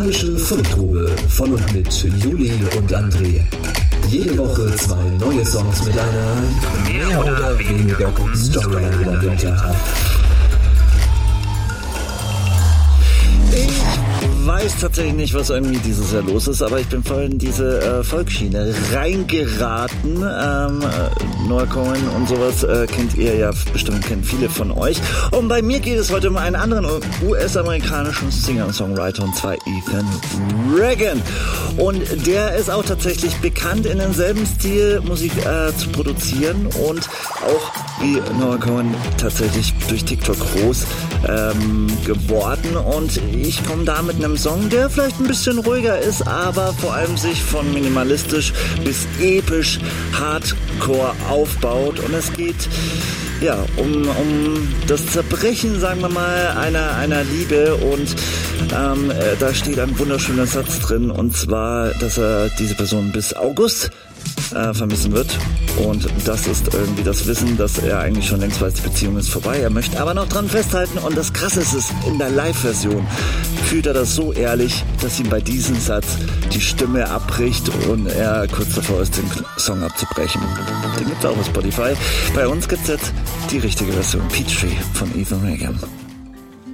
musikalische Fundgrube von und mit Juli und André. Jede Woche 2 neue Songs mit einer mehr oder weniger guten Storyline dahinter. Ich weiß tatsächlich nicht, was irgendwie dieses Jahr los ist, aber ich bin voll in diese Volksschiene reingeraten. Noah Cohen und sowas kennt ihr ja bestimmt, kennen viele von euch. Und bei mir geht es heute um einen anderen US-amerikanischen Singer und Songwriter, und zwar Ethan Regan. Und der ist auch tatsächlich bekannt, in denselben Stil Musik zu produzieren und auch wie Noah Cohen tatsächlich durch TikTok groß geworden. Und ich komme da mit einem Song, der vielleicht ein bisschen ruhiger ist, aber vor allem sich von minimalistisch bis episch Hardcore aufbaut. Und es geht ja um das Zerbrechen, sagen wir mal, einer Liebe. Und da steht ein wunderschöner Satz drin, und zwar, dass er diese Person bis August vermissen wird. Und das ist irgendwie das Wissen, dass er eigentlich schon längst weiß, die Beziehung ist vorbei. Er möchte aber noch dran festhalten, und das Krasse ist es, in der Live-Version fühlt er das so ehrlich, dass ihm bei diesem Satz die Stimme abbricht und er kurz davor ist, den Song abzubrechen. Den gibt's auch auf Spotify. Bei uns gibt's jetzt die richtige Version, Peachtree von Ethan Regan.